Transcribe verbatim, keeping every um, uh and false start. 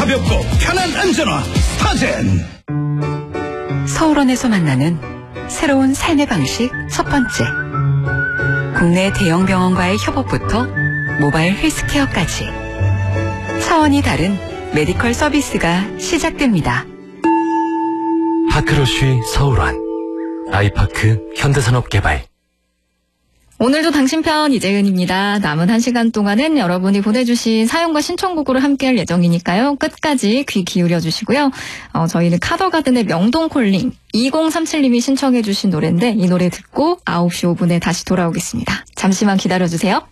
가볍고 편한 안전화 스타젠. 서울원에서 만나는 새로운 삶의 방식 첫 번째. 국내 대형 병원과의 협업부터 모바일 헬스케어까지 차원이 다른 메디컬 서비스가 시작됩니다. 파크로쉬 서울원 아이파크 현대산업개발. 오늘도 당신 편 이재은입니다. 남은 한 시간 동안은 여러분이 보내주신 사연과 신청곡으로 함께할 예정이니까요. 끝까지 귀 기울여 주시고요. 어, 저희는 카더가든의 명동콜링 이공삼칠 님이 신청해 주신 노래인데 이 노래 듣고 아홉 시 오 분에 다시 돌아오겠습니다. 잠시만 기다려주세요.